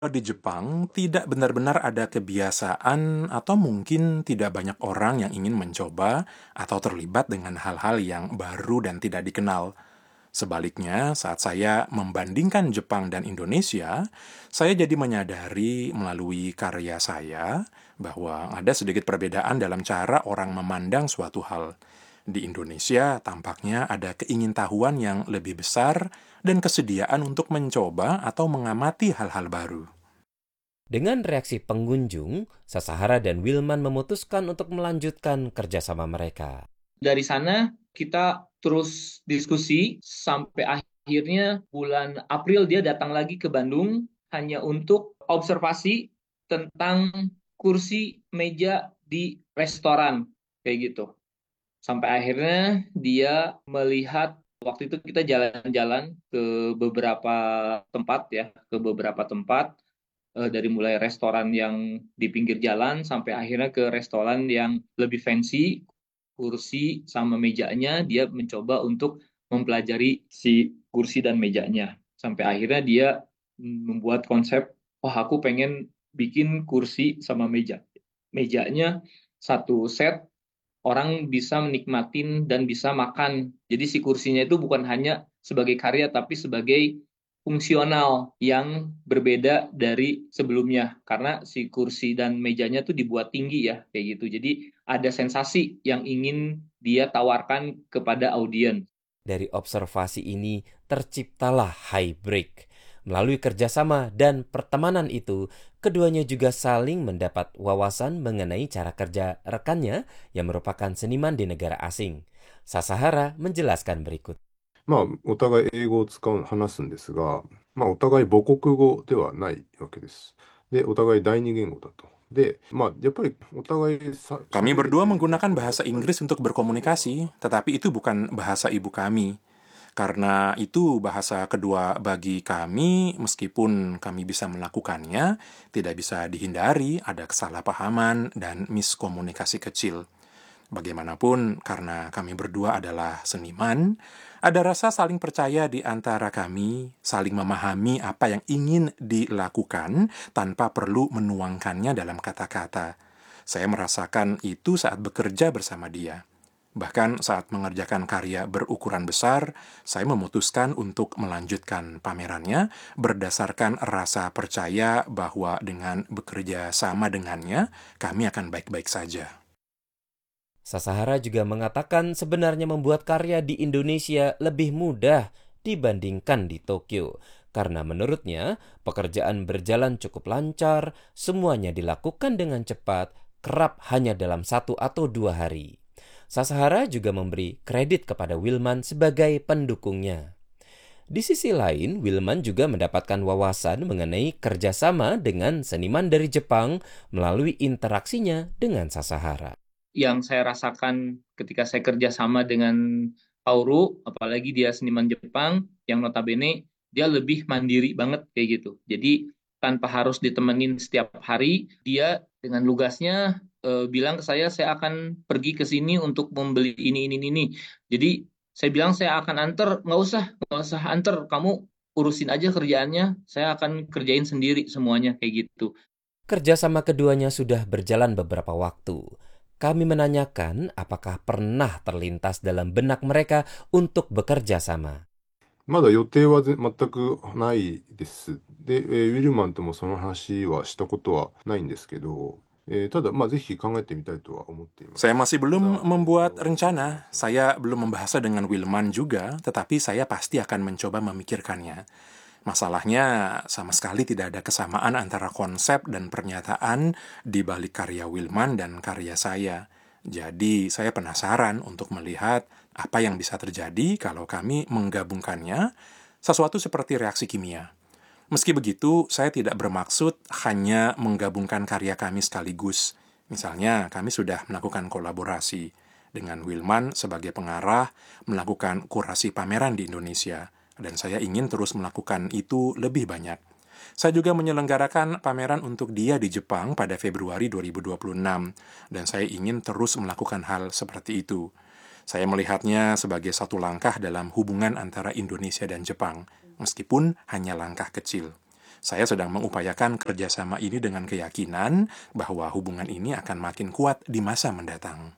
Di Jepang tidak benar-benar ada kebiasaan atau mungkin tidak banyak orang yang ingin mencoba atau terlibat dengan hal-hal yang baru dan tidak dikenal. Sebaliknya, saat saya membandingkan Jepang dan Indonesia, saya jadi menyadari melalui karya saya bahwa ada sedikit perbedaan dalam cara orang memandang suatu hal. Di Indonesia, tampaknya ada keingintahuan yang lebih besar dan kesediaan untuk mencoba atau mengamati hal-hal baru. Dengan reaksi pengunjung, Sasahara dan Wilman memutuskan untuk melanjutkan kerjasama mereka. Dari sana kita terus diskusi sampai akhirnya bulan April dia datang lagi ke Bandung hanya untuk observasi tentang kursi meja di restoran kayak gitu. Sampai akhirnya dia melihat waktu itu kita jalan-jalan ke beberapa tempat ya, ke beberapa tempat dari mulai restoran yang di pinggir jalan sampai akhirnya ke restoran yang lebih fancy, kursi sama mejanya dia mencoba untuk mempelajari si kursi dan mejanya. Sampai akhirnya dia membuat konsep, wah aku pengen bikin kursi sama meja. Mejanya satu set, orang bisa menikmatin dan bisa makan. Jadi si kursinya itu bukan hanya sebagai karya tapi sebagai fungsional yang berbeda dari sebelumnya karena si kursi dan mejanya tuh dibuat tinggi ya kayak gitu. Jadi ada sensasi yang ingin dia tawarkan kepada audiens. Dari observasi ini terciptalah High Break. Melalui kerjasama dan pertemanan itu, keduanya juga saling mendapat wawasan mengenai cara kerja rekannya yang merupakan seniman di negara asing. Sasahara menjelaskan berikut. お互い英語を話すんですが、お互い母国語ではないわけです。で、お互い第二言語だと。で、やっぱりお互いさ、 Kami 喋れて berdua いる menggunakan ことはやっ bahasa ぱり Inggris untuk berkomunikasi, tetapi itu bukan bahasa ibu kami. Karena itu bahasa kedua bagi kami, meskipun kami bisa melakukannya, tidak bisa dihindari ada kesalahpahaman dan miskomunikasi kecil. Bagaimanapun, karena kami berdua adalah seniman, ada rasa saling percaya di antara kami, saling memahami apa yang ingin dilakukan tanpa perlu menuangkannya dalam kata-kata. Saya merasakan itu saat bekerja bersama dia. Bahkan saat mengerjakan karya berukuran besar, saya memutuskan untuk melanjutkan pamerannya berdasarkan rasa percaya bahwa dengan bekerja sama dengannya, kami akan baik-baik saja. Sasahara juga mengatakan sebenarnya membuat karya di Indonesia lebih mudah dibandingkan di Tokyo. Karena menurutnya, pekerjaan berjalan cukup lancar, semuanya dilakukan dengan cepat, kerap hanya dalam 1 atau 2 hari. Sasahara juga memberi kredit kepada Wilman sebagai pendukungnya. Di sisi lain, Wilman juga mendapatkan wawasan mengenai kerjasama dengan seniman dari Jepang melalui interaksinya dengan Sasahara. Yang saya rasakan ketika saya kerja sama dengan Kaoru, apalagi dia seniman Jepang, yang notabene dia lebih mandiri banget kayak gitu. Jadi tanpa harus ditemenin setiap hari, dia dengan lugasnya bilang ke saya akan pergi ke sini untuk membeli ini. Jadi saya bilang saya akan anter, nggak usah anter, kamu urusin aja kerjaannya, saya akan kerjain sendiri semuanya kayak gitu. Kerjasama keduanya sudah berjalan beberapa waktu. Kami menanyakan apakah pernah terlintas dalam benak mereka untuk bekerja sama. まだ予定は全くないです。で、ウィルマンともその話はしたことはないんですけど、ただ、ぜひ考えてみたいとは思っています。 Saya masih belum membuat rencana. Saya belum membahasnya dengan Wilman juga, tetapi saya pasti akan mencoba memikirkannya. Masalahnya, sama sekali tidak ada kesamaan antara konsep dan pernyataan di balik karya Wilman dan karya saya. Jadi, saya penasaran untuk melihat apa yang bisa terjadi kalau kami menggabungkannya, sesuatu seperti reaksi kimia. Meski begitu, saya tidak bermaksud hanya menggabungkan karya kami sekaligus. Misalnya, kami sudah melakukan kolaborasi dengan Wilman sebagai pengarah, melakukan kurasi pameran di Indonesia, dan saya ingin terus melakukan itu lebih banyak. Saya juga menyelenggarakan pameran untuk dia di Jepang pada Februari 2026, dan saya ingin terus melakukan hal seperti itu. Saya melihatnya sebagai satu langkah dalam hubungan antara Indonesia dan Jepang, meskipun hanya langkah kecil. Saya sedang mengupayakan kerjasama ini dengan keyakinan bahwa hubungan ini akan makin kuat di masa mendatang.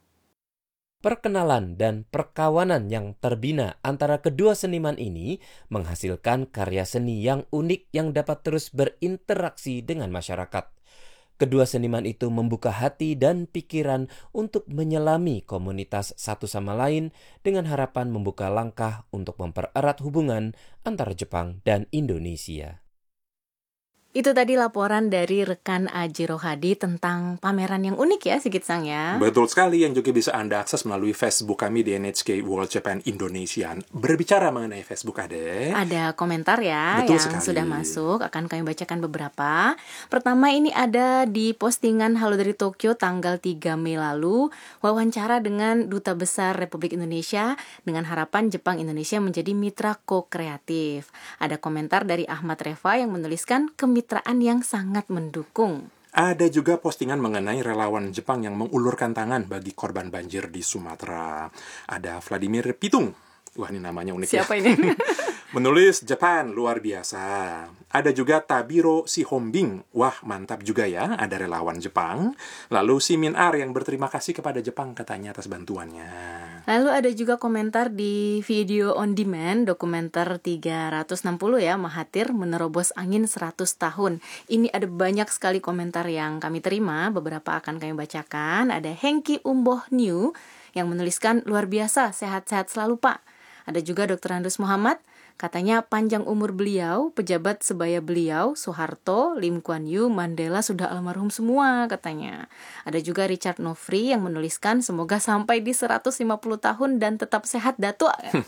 Perkenalan dan perkawanan yang terbina antara kedua seniman ini menghasilkan karya seni yang unik yang dapat terus berinteraksi dengan masyarakat. Kedua seniman itu membuka hati dan pikiran untuk menyelami komunitas satu sama lain dengan harapan membuka langkah untuk mempererat hubungan antara Jepang dan Indonesia. Itu tadi laporan dari rekan Ajiro Hadi tentang pameran yang unik ya, Sigit-san ya. Betul sekali, yang juga bisa Anda akses melalui Facebook kami di NHK World Japan Indonesian. Berbicara mengenai Facebook, Ade, Ada komentar ya Betul yang sekali. sudah masuk, akan kami bacakan beberapa. Pertama ini ada di postingan Halo dari Tokyo tanggal 3 Mei lalu, wawancara dengan Duta Besar Republik Indonesia dengan harapan Jepang Indonesia menjadi mitra ko-kreatif. Ada komentar dari Ahmad Reva yang menuliskan kemitraan yang sangat mendukung. ada juga postingan mengenai relawan Jepang yang mengulurkan tangan bagi korban banjir di Sumatera. Ada Vladimir Pitung. Wah, ini namanya unik ya. Siapa ini? Menulis Jepang luar biasa. Ada juga Tabiro Sihombing. Wah, mantap juga ya, ada relawan Jepang. Lalu Simin R yang berterima kasih kepada Jepang katanya atas bantuannya. Lalu ada juga komentar di video on demand dokumenter 360 ya, Mahathir menerobos angin 100 tahun. Ini ada banyak sekali komentar yang kami terima, beberapa akan kami bacakan. Ada Hengki Umboh New yang menuliskan luar biasa, sehat-sehat selalu Pak. Ada juga Dr. Andus Muhammad, katanya panjang umur beliau, pejabat sebaya beliau, Soeharto, Lim Kuan Yew, Mandela sudah almarhum semua katanya. Ada juga Richard Nofri yang menuliskan semoga sampai di 150 tahun dan tetap sehat Datuk.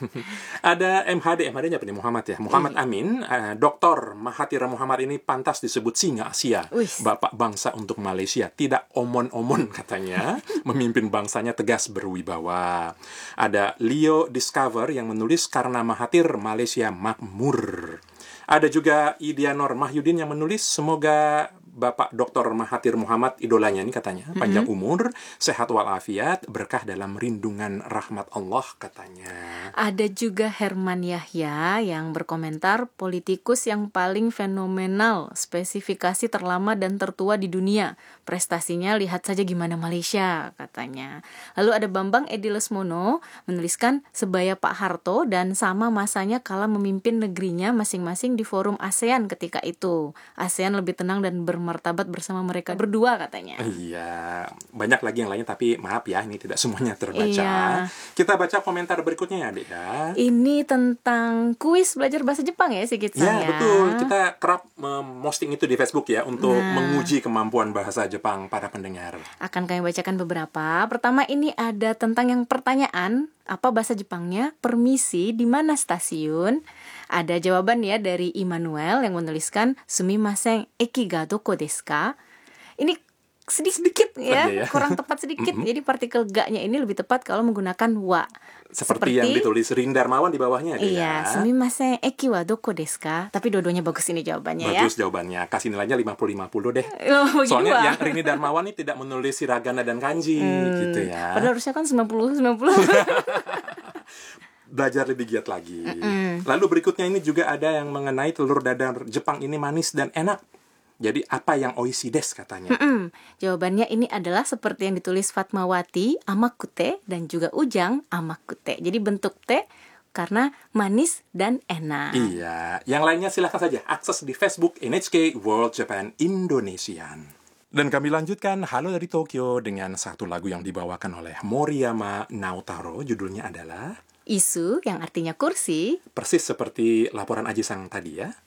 Ada MHD-nya apa nih? Muhammad ya? Muhammad Amin, Dr. Mahathir Muhammad ini pantas disebut singa Asia. Wis. Bapak bangsa untuk Malaysia. Tidak omon-omon katanya. Memimpin bangsanya tegas berwibawa. Ada Leo Discover yang menulis karena Mahathir Malaysia makmur. Ada juga Idianor Mahyudin yang menulis semoga Bapak Dr. Mahathir Muhammad, idolanya ini katanya, panjang umur, sehat walafiat, berkah dalam rindungan rahmat Allah katanya. Ada juga Herman Yahya yang berkomentar politikus yang paling fenomenal, spesifikasi terlama dan tertua di dunia. Prestasinya lihat saja gimana Malaysia katanya. Lalu ada Bambang Edi Lesmono menuliskan sebaya Pak Harto dan sama masanya kala memimpin negerinya masing-masing di forum ASEAN ketika itu. ASEAN lebih tenang dan bermartabat bersama mereka berdua katanya. Iya, banyak lagi yang lainnya tapi maaf ya, ini tidak semuanya terbaca. Iya. Kita baca komentar berikutnya ya, Dek ya. Ini tentang kuis belajar bahasa Jepang ya, Sigit-san Ya, ya. betul. Kita kerap memposting itu di Facebook ya untuk menguji kemampuan bahasa Jepang para pendengar. Akan kami bacakan beberapa. Pertama ini ada tentang yang pertanyaan, apa bahasa Jepangnya? Permisi, di mana stasiun? Ada jawaban ya dari Immanuel yang menuliskan sumimasen, eki ga doko desu ka? Ini sedikit ya, saja ya. kurang tepat sedikit. Jadi partikel ga-nya ini lebih tepat kalau menggunakan wa. Seperti yang ditulis Rin Darmawan di bawahnya Dek Iya, ya. sumimasen, eki wa doko desu ka? Tapi dua-duanya bagus ini jawabannya ya. Bagus jawabannya. Kasih nilainya 50-50 deh. Oh, Soalnya jiwa. yang Rini Darmawan ini tidak menulis hiragana dan kanji gitu ya. Padahal harusnya kan 90. Belajar lebih giat lagi. Lalu berikutnya ini juga ada yang mengenai telur dadar Jepang ini manis dan enak. Jadi apa yang oishi desu katanya? Jawabannya ini adalah seperti yang ditulis Fatmawati, amakute, dan juga Ujang, amakute. Jadi bentuk te karena manis dan enak. Iya, yang lainnya silahkan saja akses di Facebook NHK World Japan Indonesian. Dan kami lanjutkan Halo dari Tokyo dengan satu lagu yang dibawakan oleh Moriyama Naotaro. Judulnya adalah Isu yang artinya kursi. persis seperti laporan Aji Sang tadi ya.